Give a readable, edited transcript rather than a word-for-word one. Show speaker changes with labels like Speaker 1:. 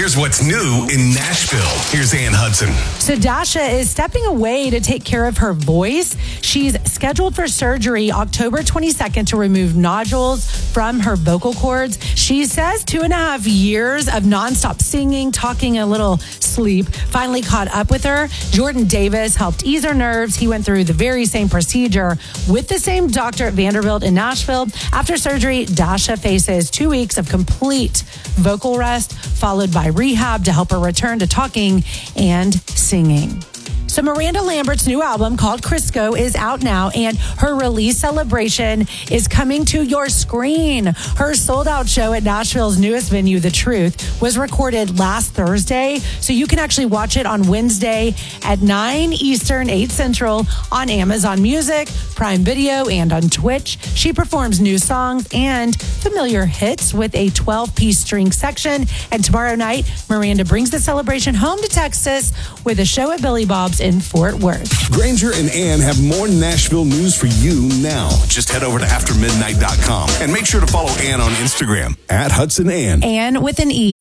Speaker 1: Here's what's new in Nashville. Here's Ann Hudson.
Speaker 2: So Dasha is stepping away to take care of her voice. She's scheduled for surgery October 22nd to remove nodules from her vocal cords. She says 2.5 years of nonstop singing, talking, a little sleep finally caught up with her. Jordan Davis helped ease her nerves. He went through the very same procedure with the same doctor at Vanderbilt in Nashville. After surgery, Dasha faces 2 weeks of complete vocal rest, followed by rehab to help her return to talking and singing. So Miranda Lambert's new album called Crisco is out now, and her release celebration is coming to your screen. Her sold-out show at Nashville's newest venue, The Truth, was recorded last Thursday, so you can actually watch it on Wednesday at 9 Eastern, 8 Central on Amazon Music, Prime Video, and on Twitch. She performs new songs and familiar hits with a 12-piece string section, and tomorrow night, Miranda brings the celebration home to Texas with a show at Billy Bob's in Fort Worth.
Speaker 1: Granger and Ann have more Nashville news for you now. Just head over to aftermidnight.com and make sure to follow Ann on Instagram @HudsonAnn.
Speaker 2: Ann with an E.